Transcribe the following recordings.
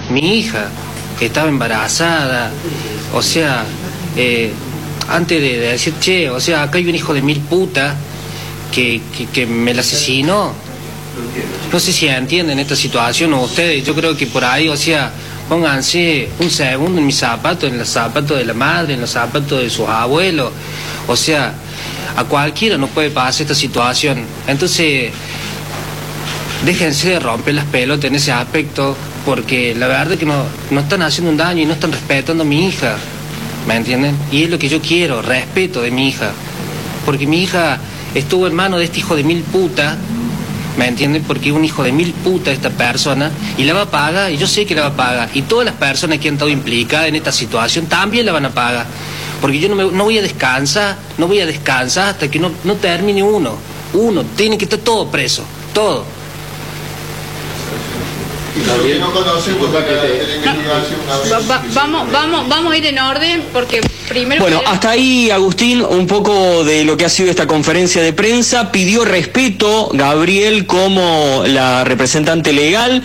mi hija, que estaba embarazada, o sea, antes de decir, che, o sea, acá hay un hijo de mil puta que me la asesinó. No sé si entienden esta situación ustedes, yo creo que por ahí, o sea, pónganse un segundo en mis zapatos, en los zapatos de la madre, en los zapatos de sus abuelos, o sea, a cualquiera nos puede pasar esta situación. Entonces, déjense de romper las pelotas en ese aspecto, porque la verdad es que no están haciendo un daño y no están respetando a mi hija, ¿me entienden? Y es lo que yo quiero, respeto de mi hija, porque mi hija estuvo en manos de este hijo de mil puta, ¿me entienden? Porque es un hijo de mil puta esta persona, y la va a pagar, y yo sé que la va a pagar, y todas las personas que han estado implicadas en esta situación también la van a pagar, porque yo no voy a descansar, hasta que no termine uno, tiene que estar todo preso, todo. Vamos a ir en orden porque primero... Bueno, hasta ahí, Agustín, un poco de lo que ha sido esta conferencia de prensa. Pidió respeto, Gabriel, como la representante legal.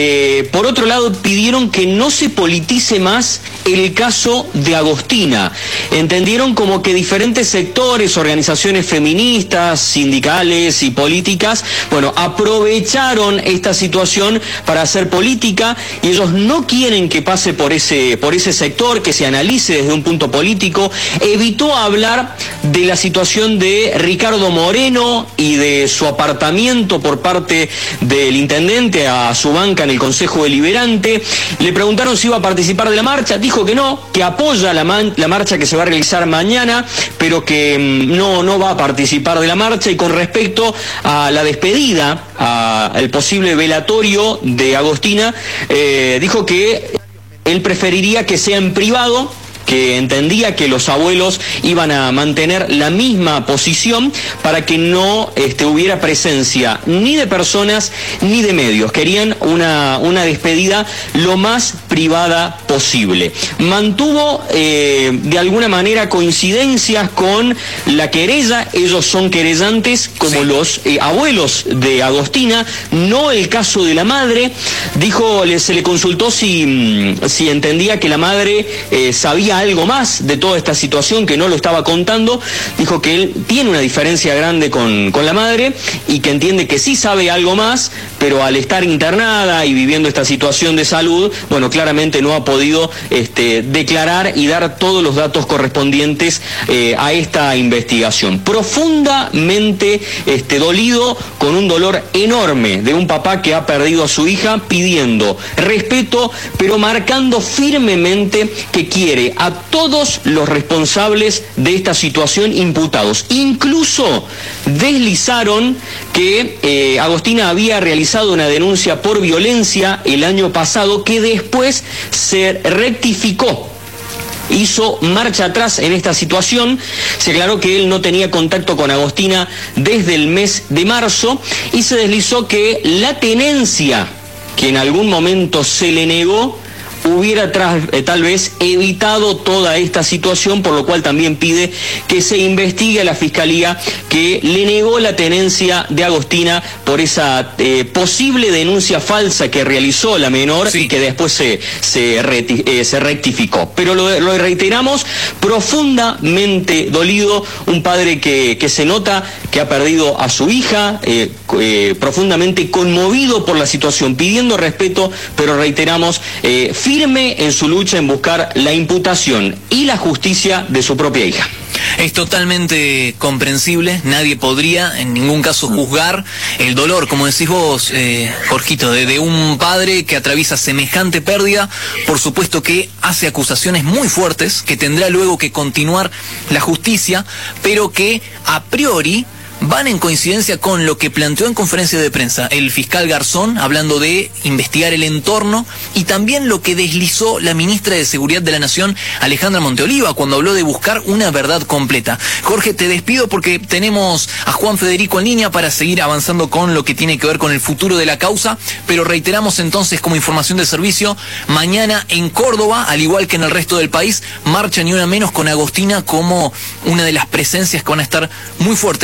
Por otro lado, pidieron que no se politice más el caso de Agostina. Entendieron como que diferentes sectores, organizaciones feministas, sindicales y políticas, bueno, aprovecharon esta situación para hacer política, y ellos no quieren que pase por ese sector, que se analice desde un punto político. Evitó hablar de la situación de Ricardo Moreno y de su apartamiento por parte del intendente a su banca en el Consejo Deliberante. Le preguntaron si iba a participar de la marcha, dijo que no, que apoya la marcha que se va a realizar mañana, pero que no va a participar de la marcha. Y con respecto a la despedida, al posible velatorio de Agostina, dijo que él preferiría que sea en privado, que entendía que los abuelos iban a mantener la misma posición para que no hubiera presencia ni de personas ni de medios. Querían una despedida lo más privada posible. Mantuvo de alguna manera coincidencias con la querella. Ellos son querellantes como los abuelos de Agostina, no el caso de la madre. Dijo, se le consultó si entendía que la madre sabía algo más de toda esta situación, que no lo estaba contando. Dijo que él tiene una diferencia grande con la madre y que entiende que sí sabe algo más, pero al estar internada y viviendo esta situación de salud, bueno, claramente no ha podido declarar y dar todos los datos correspondientes a esta investigación. Profundamente dolido, con un dolor enorme de un papá que ha perdido a su hija, pidiendo respeto, pero marcando firmemente que quiere a todos los responsables de esta situación imputados. Incluso deslizaron que Agostina había realizado una denuncia por violencia el año pasado, que después se rectificó. Hizo marcha atrás en esta situación. Se aclaró que él no tenía contacto con Agostina desde el mes de marzo, y se deslizó que la tenencia que en algún momento se le negó hubiera tal vez evitado toda esta situación, por lo cual también pide que se investigue a la Fiscalía, que le negó la tenencia de Agostina por esa posible denuncia falsa que realizó la menor, y que después se rectificó. Pero lo reiteramos, profundamente dolido, un padre que se nota que ha perdido a su hija, profundamente conmovido por la situación, pidiendo respeto, pero reiteramos, firme en su lucha en buscar la imputación y la justicia de su propia hija. Es totalmente comprensible, nadie podría en ningún caso juzgar el dolor, como decís vos, Jorgito, de un padre que atraviesa semejante pérdida. Por supuesto que hace acusaciones muy fuertes, que tendrá luego que continuar la justicia, pero que a priori van en coincidencia con lo que planteó en conferencia de prensa el fiscal Garzón, hablando de investigar el entorno, y también lo que deslizó la ministra de Seguridad de la Nación, Alejandra Monteoliva, cuando habló de buscar una verdad completa. Jorge, te despido porque tenemos a Juan Federico en línea para seguir avanzando con lo que tiene que ver con el futuro de la causa, pero reiteramos entonces como información de servicio, mañana en Córdoba, al igual que en el resto del país, marcha ni una menos con Agostina como una de las presencias que van a estar muy fuertes en cada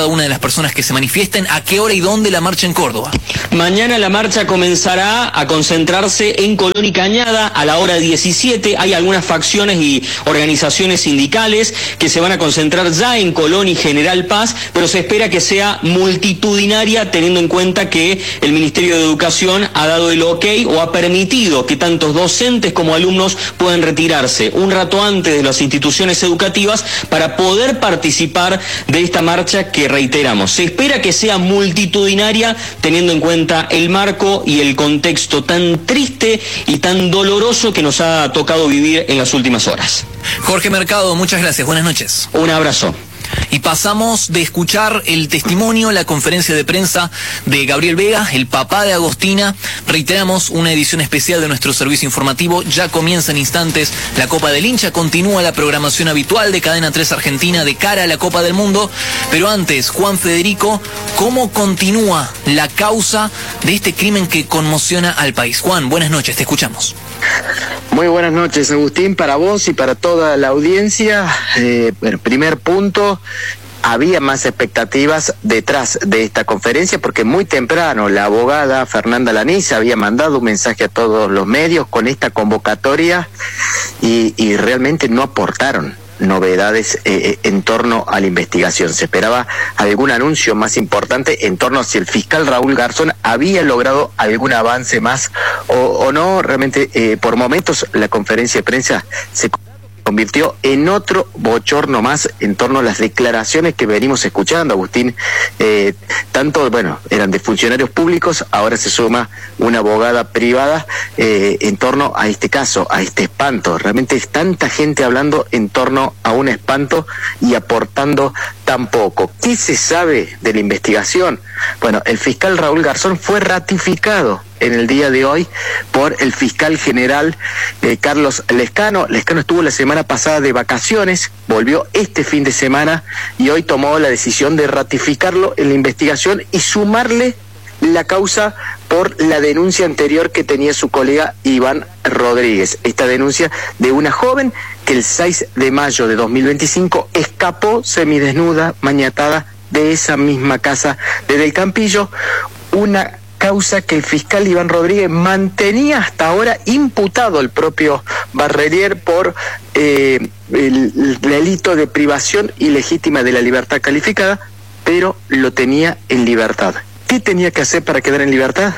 cada una de las personas que se manifiesten. ¿A qué hora y dónde la marcha en Córdoba? Mañana la marcha comenzará a concentrarse en Colón y Cañada a la hora 17. Hay algunas facciones y organizaciones sindicales que se van a concentrar ya en Colón y General Paz, pero se espera que sea multitudinaria, teniendo en cuenta que el Ministerio de Educación ha dado el ok o ha permitido que tantos docentes como alumnos puedan retirarse un rato antes de las instituciones educativas para poder participar de esta marcha que, reiteramos, se espera que sea multitudinaria, teniendo en cuenta el marco y el contexto tan triste y tan doloroso que nos ha tocado vivir en las últimas horas. Jorge Mercado, muchas gracias, buenas noches. Un abrazo. Y pasamos de escuchar el testimonio, la conferencia de prensa de Gabriel Vega, el papá de Agostina. Reiteramos, una edición especial de nuestro servicio informativo. Ya comienza en instantes la Copa del Hincha, continúa la programación habitual de Cadena 3 Argentina de cara a la Copa del Mundo. Pero antes, Juan Federico, ¿cómo continúa la causa de este crimen que conmociona al país? Juan, buenas noches, te escuchamos. Muy buenas noches, Agustín, para vos y para toda la audiencia. Bueno, primer punto, había más expectativas detrás de esta conferencia porque muy temprano la abogada Fernanda Lanís había mandado un mensaje a todos los medios con esta convocatoria y realmente no aportaron novedades en torno a la investigación. Se esperaba algún anuncio más importante en torno a si el fiscal Raúl Garzón había logrado algún avance más o no. Realmente por momentos la conferencia de prensa se convirtió en otro bochorno más en torno a las declaraciones que venimos escuchando, Agustín. Tanto, bueno, eran de funcionarios públicos, ahora se suma una abogada privada en torno a este caso, a este espanto. Realmente es tanta gente hablando en torno a un espanto y aportando tan poco. ¿Qué se sabe de la investigación? Bueno, el fiscal Raúl Garzón fue ratificado en el día de hoy por el fiscal general Carlos Lescano. Lescano estuvo la semana pasada de vacaciones, volvió este fin de semana y hoy tomó la decisión de ratificarlo en la investigación y sumarle la causa por la denuncia anterior que tenía su colega Iván Rodríguez. Esta denuncia de una joven que el 6 de mayo de 2025 escapó semidesnuda, maniatada de esa misma casa de Del Campillo, una causa que el fiscal Iván Rodríguez mantenía hasta ahora imputado al propio Barrelier por el delito de privación ilegítima de la libertad calificada, pero lo tenía en libertad. ¿Qué tenía que hacer para quedar en libertad?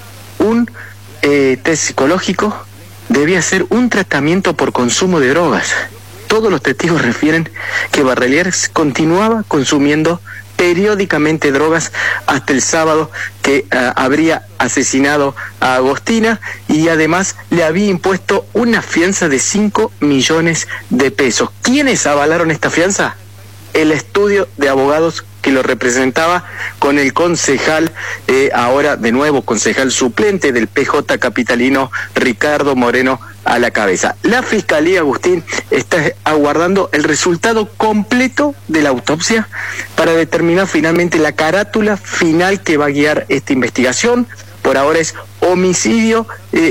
Un test psicológico, debía ser un tratamiento por consumo de drogas. Todos los testigos refieren que Barrelier continuaba consumiendo periódicamente drogas hasta el sábado que habría asesinado a Agostina y además le había impuesto una fianza de 5 millones de pesos. ¿Quiénes avalaron esta fianza? El estudio de abogados que lo representaba con el concejal, ahora de nuevo concejal suplente del PJ capitalino, Ricardo Moreno, a la cabeza. La Fiscalía, Agustín, está aguardando el resultado completo de la autopsia para determinar finalmente la carátula final que va a guiar esta investigación. Por ahora es homicidio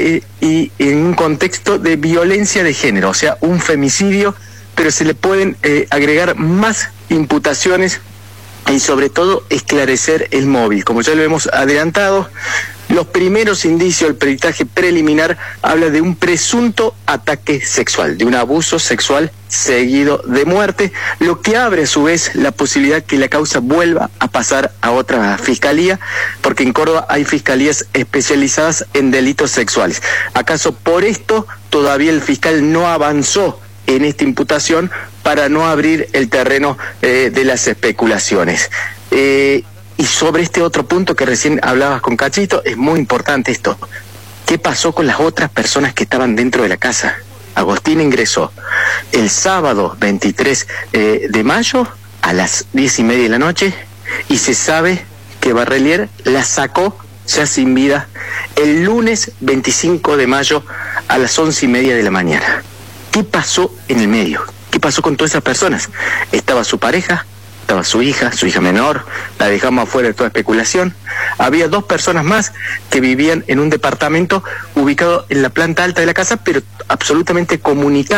y en un contexto de violencia de género, o sea, un femicidio, pero se le pueden agregar más imputaciones y sobre todo esclarecer el móvil. Como ya lo hemos adelantado, los primeros indicios del peritaje preliminar habla de un presunto ataque sexual, de un abuso sexual seguido de muerte, lo que abre a su vez la posibilidad que la causa vuelva a pasar a otra fiscalía, porque en Córdoba hay fiscalías especializadas en delitos sexuales. ¿Acaso por esto todavía el fiscal no avanzó en esta imputación para no abrir el terreno de las especulaciones? Y sobre este otro punto que recién hablabas con Cachito, es muy importante esto. ¿Qué pasó con las otras personas que estaban dentro de la casa? Agostina ingresó el sábado 23 de mayo a las 10:30 de la noche y se sabe que Barrelier la sacó ya sin vida el lunes 25 de mayo a las 11:30 de la mañana. ¿Qué pasó en el medio? ¿Qué pasó con todas esas personas? Estaba su pareja, estaba su hija menor, la dejamos afuera de toda especulación. Había 2 personas más que vivían en un departamento ubicado en la planta alta de la casa, pero absolutamente comunicado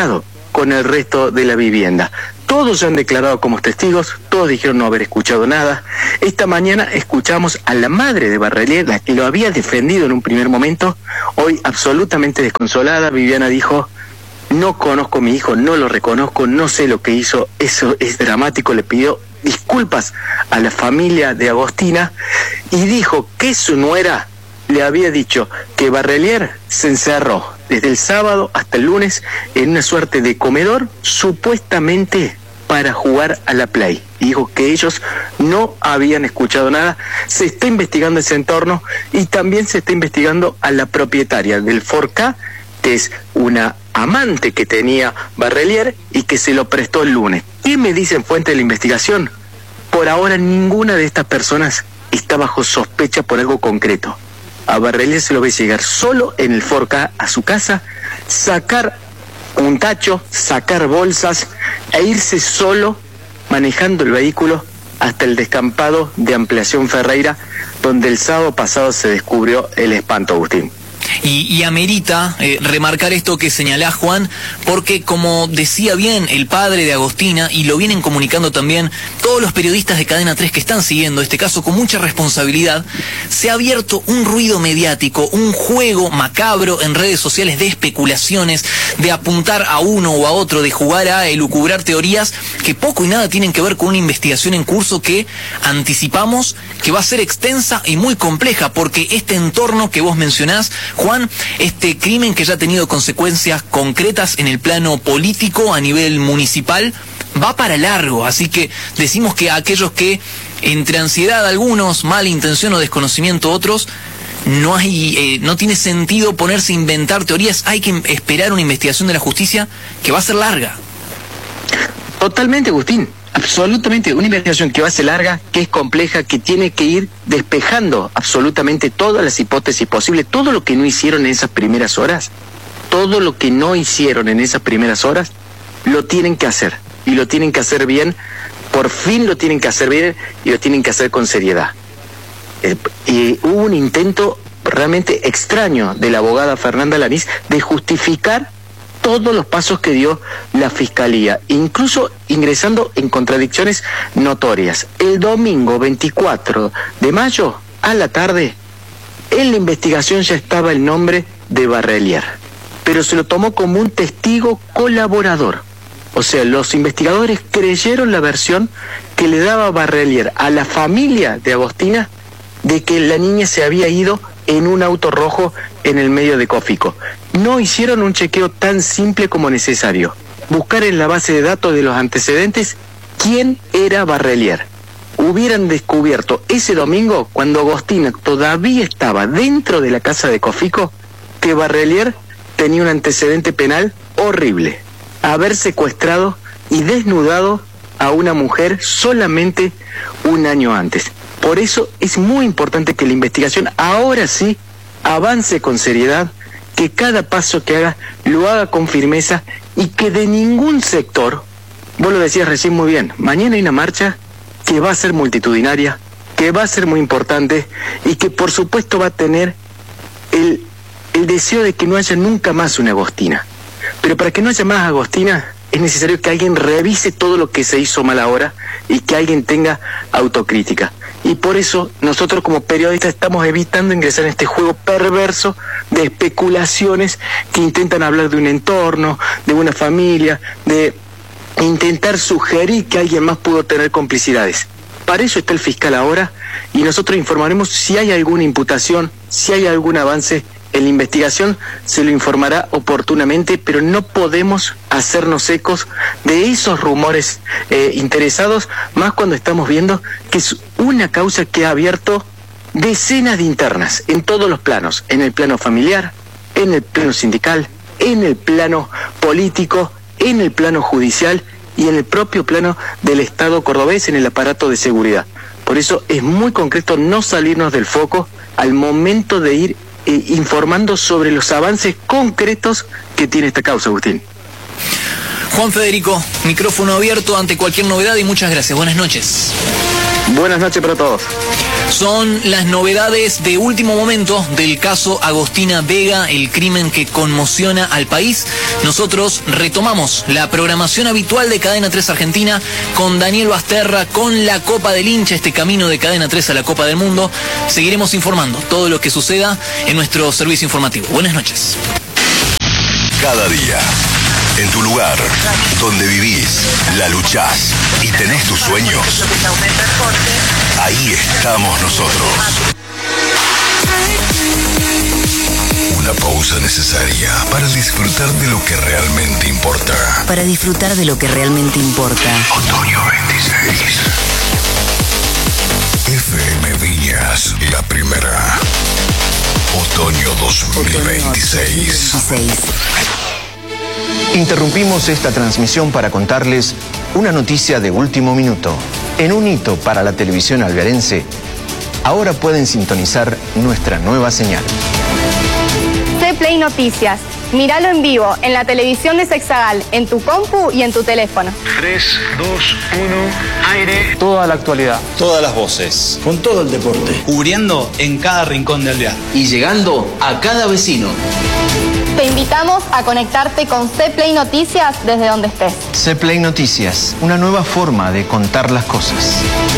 con el resto de la vivienda. Todos se han declarado como testigos, todos dijeron no haber escuchado nada. Esta mañana escuchamos a la madre de Barrelier, la que lo había defendido en un primer momento, hoy absolutamente desconsolada. Viviana dijo: no conozco a mi hijo, no lo reconozco, no sé lo que hizo, eso es dramático. Le pidió disculpas a la familia de Agostina y dijo que su nuera le había dicho que Barrelier se encerró desde el sábado hasta el lunes en una suerte de comedor, supuestamente para jugar a la Play. Dijo que ellos no habían escuchado nada. Se está investigando ese entorno y también se está investigando a la propietaria del Forca, que es una amante que tenía Barrelier y que se lo prestó el lunes. ¿Qué me dicen fuentes de la investigación? Por ahora ninguna de estas personas está bajo sospecha por algo concreto. A Barrelier se lo ve llegar solo en el Forca a su casa, sacar un tacho, sacar bolsas e irse solo manejando el vehículo hasta el descampado de Ampliación Ferreira, donde el sábado pasado se descubrió el espanto, Agustín. Y amerita remarcar esto que señalás, Juan, porque como decía bien el padre de Agostina, y lo vienen comunicando también todos los periodistas de Cadena 3 que están siguiendo este caso con mucha responsabilidad, se ha abierto un ruido mediático, un juego macabro en redes sociales de especulaciones, de apuntar a uno o a otro, de jugar a elucubrar teorías que poco y nada tienen que ver con una investigación en curso que anticipamos que va a ser extensa y muy compleja, porque este entorno que vos mencionás, Juan, este crimen que ya ha tenido consecuencias concretas en el plano político a nivel municipal, va para largo. Así que decimos que a aquellos que, entre ansiedad algunos, mala intención o desconocimiento otros, no tiene sentido ponerse a inventar teorías. Hay que esperar una investigación de la justicia que va a ser larga. Totalmente, Agustín. Absolutamente, una investigación que va a ser larga, que es compleja, que tiene que ir despejando absolutamente todas las hipótesis posibles, todo lo que no hicieron en esas primeras horas, todo lo que no hicieron en esas primeras horas, lo tienen que hacer, y lo tienen que hacer bien, por fin lo tienen que hacer bien, y lo tienen que hacer con seriedad. Y hubo un intento realmente extraño de la abogada Fernanda Lanís de justificar todos los pasos que dio la Fiscalía, incluso ingresando en contradicciones notorias. El domingo 24 de mayo, a la tarde, en la investigación ya estaba el nombre de Barrelier, pero se lo tomó como un testigo colaborador. O sea, los investigadores creyeron la versión que le daba Barrelier a la familia de Agostina de que la niña se había ido en un auto rojo en el medio de Cofico. No hicieron un chequeo tan simple como necesario. Buscar en la base de datos de los antecedentes quién era Barrelier. Hubieran descubierto ese domingo, cuando Agostina todavía estaba dentro de la casa de Cofico, que Barrelier tenía un antecedente penal horrible: haber secuestrado y desnudado a una mujer solamente un año antes. Por eso es muy importante que la investigación ahora sí avance con seriedad, que cada paso que haga lo haga con firmeza y que de ningún sector, vos lo decías recién muy bien, mañana hay una marcha que va a ser multitudinaria, que va a ser muy importante y que por supuesto va a tener el deseo de que no haya nunca más una Agostina. Pero para que no haya más Agostina es necesario que alguien revise todo lo que se hizo mal ahora y que alguien tenga autocrítica. Y por eso nosotros como periodistas estamos evitando ingresar en este juego perverso de especulaciones que intentan hablar de un entorno, de una familia, de intentar sugerir que alguien más pudo tener complicidades. Para eso está el fiscal ahora y nosotros informaremos si hay alguna imputación, si hay algún avance en la investigación, se lo informará oportunamente, pero no podemos hacernos ecos de esos rumores interesados, más cuando estamos viendo que es una causa que ha abierto decenas de internas en todos los planos, en el plano familiar, en el plano sindical, en el plano político, en el plano judicial y en el propio plano del Estado cordobés, en el aparato de seguridad. Por eso es muy concreto no salirnos del foco al momento de ir informando sobre los avances concretos que tiene esta causa, Agustín. Juan Federico, micrófono abierto ante cualquier novedad y muchas gracias. Buenas noches. Buenas noches para todos. Son las novedades de último momento del caso Agostina Vega, el crimen que conmociona al país. Nosotros retomamos la programación habitual de Cadena 3 Argentina con Daniel Basterra, con la Copa del Hincha, este camino de Cadena 3 a la Copa del Mundo. Seguiremos informando todo lo que suceda en nuestro servicio informativo. Buenas noches. Cada día, en tu lugar, donde vivís, la luchás y tenés tus sueños, ahí estamos nosotros. Una pausa necesaria para disfrutar de lo que realmente importa. Para disfrutar de lo que realmente importa. Otoño 26. FM Viñas, la primera. Otoño 2026. Interrumpimos esta transmisión para contarles una noticia de último minuto. En un hito para la televisión alvearense, ahora pueden sintonizar nuestra nueva señal. C-Play Noticias. Míralo en vivo en la televisión de Sexagal, en tu compu y en tu teléfono. 3, 2, 1, aire. Toda la actualidad. Todas las voces. Con todo el deporte. Cubriendo en cada rincón de Alvear. Y llegando a cada vecino. Te invitamos a conectarte con C-Play Noticias desde donde estés. C-Play Noticias, una nueva forma de contar las cosas.